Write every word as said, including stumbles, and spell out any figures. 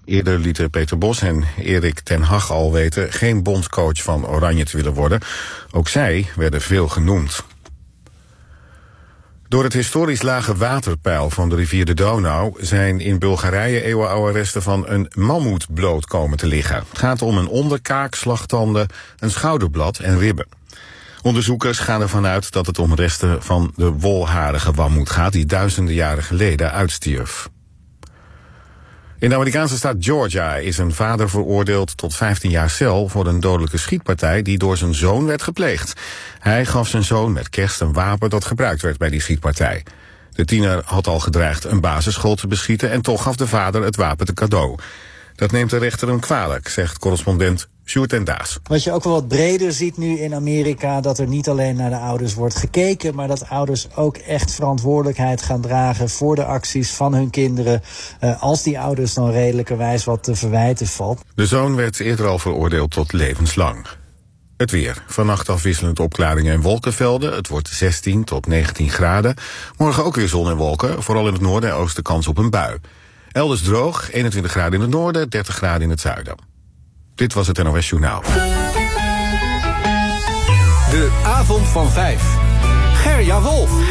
Eerder lieten Peter Bos en Erik ten Hag al weten geen bondscoach van Oranje te willen worden. Ook zij werden veel genoemd. Door het historisch lage waterpeil van de rivier de Donau zijn in Bulgarije eeuwenoude resten van een mammoet bloot komen te liggen. Het gaat om een onderkaak, slagtanden, een schouderblad en ribben. Onderzoekers gaan ervan uit dat het om resten van de wolharige mammoet gaat die duizenden jaren geleden uitstierf. In de Amerikaanse staat Georgia is een vader veroordeeld tot vijftien jaar cel voor een dodelijke schietpartij die door zijn zoon werd gepleegd. Hij gaf zijn zoon met kerst een wapen dat gebruikt werd bij die schietpartij. De tiener had al gedreigd een basisschool te beschieten en toch gaf de vader het wapen te cadeau. Dat neemt de rechter hem kwalijk, zegt correspondent Sjoerd en Daas. Wat je ook wel wat breder ziet nu in Amerika, dat er niet alleen naar de ouders wordt gekeken, maar dat ouders ook echt verantwoordelijkheid gaan dragen voor de acties van hun kinderen, uh, als die ouders dan redelijkerwijs wat te verwijten valt. De zoon werd eerder al veroordeeld tot levenslang. Het weer. Vannacht afwisselend opklaringen en wolkenvelden. Het wordt zestien tot negentien graden. Morgen ook weer zon en wolken, vooral in het noorden en oosten kans op een bui. Elders droog, eenentwintig graden in het noorden, dertig graden in het zuiden. Dit was het N O S Journaal. De avond van vijf. Gerja Wolf.